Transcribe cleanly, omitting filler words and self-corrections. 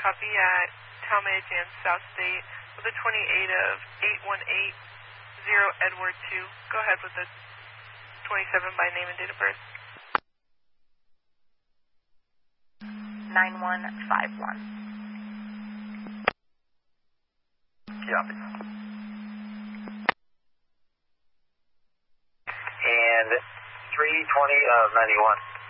copy at Talmadge and South State with a 28 of 8180 Edward 2. Go ahead with the 27 by name and date of birth. 9151. Copy. And 320 of 91.